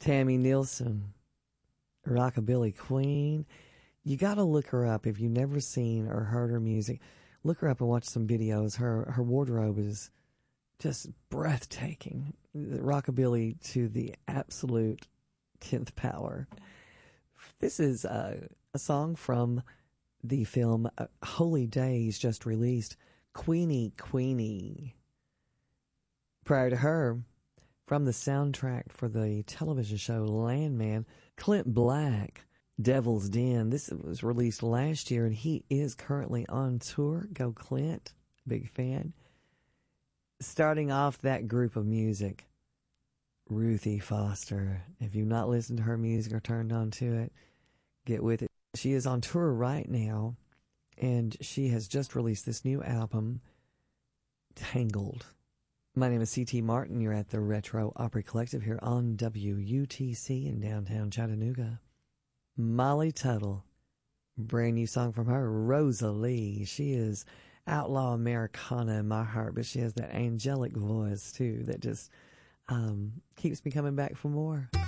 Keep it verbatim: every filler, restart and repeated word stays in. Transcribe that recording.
Tammy Nielsen, Rockabilly Queen. You got to look her up if you've never seen or heard her music. Look her up and watch some videos. Her her wardrobe is just breathtaking. Rockabilly to the absolute tenth power. This is a, a song from the film uh, Holy Days, just released. Queenie, Queenie. Prior to her, from the soundtrack for the television show Landman, Clint Black, Devil's Den. This was released last year, and he is currently on tour. Go Clint, big fan. Starting off that group of music, Ruthie Foster. If you've not listened to her music or turned on to it, get with it. She is on tour right now, and she has just released this new album, Tangled. My name is C T Martin. You're at the Retro Opry Collective here on W U T C in downtown Chattanooga. Molly Tuttle, brand new song from her, Rosalie. She is outlaw Americana in my heart, but she has that angelic voice too that just um, keeps me coming back for more.